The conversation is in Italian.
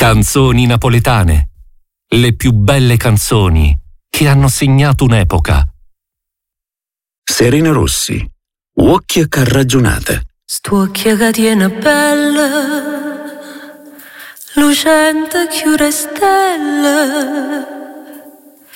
Canzoni napoletane. Le più belle canzoni che hanno segnato un'epoca. Serena Rossi, Occhia che ragionata. St'occhia che tiene bella, lucente chiure stelle.